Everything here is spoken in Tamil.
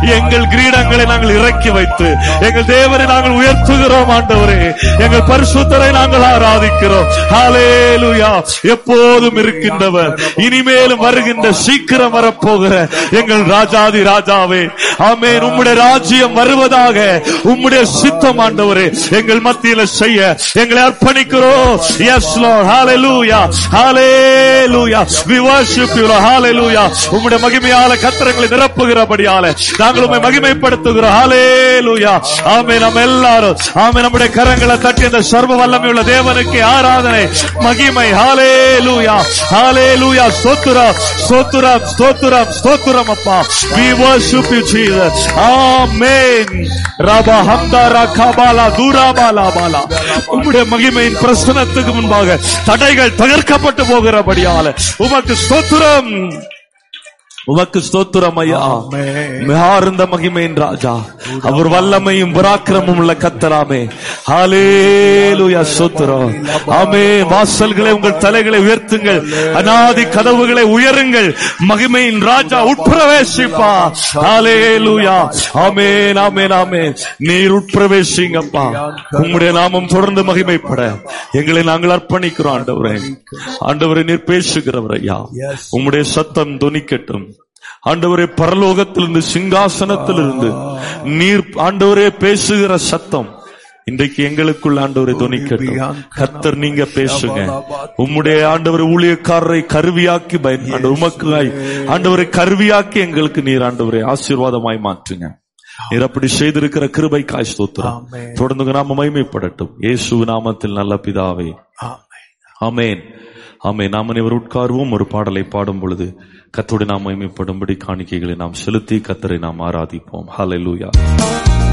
எங்கள் கிரீடங்களை நாங்கள் இறக்கி வைத்து எங்கள் தேவனை நாங்கள் உயர்த்துகிறோம் ஆண்டவரே. எங்கள் பரிசுத்தரை நாங்கள் ஆராதிக்கிறோம். ஹல்லேலூயா. எப்போதும் இருக்கின்றவர், இனிமேலும் வருகின்ற, சீக்கிரம் வரப்போகிற எங்கள் ராஜாதி ராஜாவே, ஆமென். உம்முடைய ராஜ்யம் வருவதாக, உம்முடைய சித்தம் ஆண்டவரே எங்கள் மத்தியில செய்ய எங்களை அர்ப்பணிக்கிறோம். Yes Lord. Hallelujah. Hallelujah. We worship you Lord. Hallelujah. உம்முடைய மகிமையால கர்த்தர்களை நிரப்புகிறபடியால நாங்கள் உம்மை மகிமைப்படுத்துகிறோம். Hallelujah. ஆமென். நாம் எல்லாரும் ஆமென் நம்முடைய கரங்களை தட்டி அந்த சர்வ வல்லமையுள்ள தேவனுக்கு ஆராதனை, மகிமை. Hallelujah. Hallelujah. ஸ்தோத்திரம், ஸ்தோத்திரம், ஸ்தோத்திரம், ஸ்தோத்திரம் அப்பா. We worship you Jesus. ஆமென். ரபா ஹம்தா கபாலா தூராபாலா பாலா. உம்முடைய மகிமையின் பிரசன்னத்துக்கு முன்பாக தடைகள் தகர்க்கப்பட்டு போகிறபடியால உமக்கு ஸ்தோத்திரம், உமக்கு ஸ்தோத்திரம் ஐயா. மிகார்ந்த மகிமையின் ராஜா, அவர் வல்லமையும் பராக்கிரமும் உள்ள கர்த்தராமே. ஹல்லேலூயா. ஸ்தோத்திரம். ஆமென். வாசல்களை உங்கள் தலைகளை உயர்த்துங்கள், அநாதி கதவுகளை உயருங்கள், மகிமையின் ராஜா உட்பிரவேசிப்பா. ஹல்லேலூயா. ஆமென், ஆமென், ஆமென். நீர் உட்பிரவேசிங்கப்பா. உம்முடைய நாமம் தொடர்ந்து மகிமைப்பட எங்களை நாங்கள் அர்ப்பணிக்கிறோம் ஆண்டவரே. ஆண்டவரே நீர் பேசுகிறவர் ஐயா, உம்முடைய சத்தம் தொனிக்கட்டும் ஆண்டவரே. பரலோகத்திலிருந்து, சிங்காசனத்திலிருந்து நீர் ஆண்டவரே பேசுகிற சத்தம் இன்றைக்கு எங்களுக்குள்ள ஆண்டவரை தொனிக்கட்டும். கர்த்தர் நீங்க பேசுங்க. உம்முடைய ஆண்டவரை ஊழியக்காரரை கருவியாக்கி உமக்கு ஆண்டவரை கருவியாக்கி எங்களுக்கு நீர் ஆண்டவரை ஆசீர்வாதமாய் மாற்றுங்க. நீர் அப்படி செய்திருக்கிற கிருபைக்காய் ஸ்தோத்திரம். தொடர்ந்து நாம மகிமைப்படட்டும் இயேசு நாமத்தில் நல்ல பிதாவே. ஆமென், ஆமென். நாம் அனைவரும் உட்கார்வோம். ஒரு பாடலை பாடும் பொழுது கர்த்தருடைய நாமம் மகிமைப்படும்படி காணிக்கைகளை நாம் செலுத்தி கர்த்தரை நாம் ஆராதிப்போம். ஹல்லேலூயா.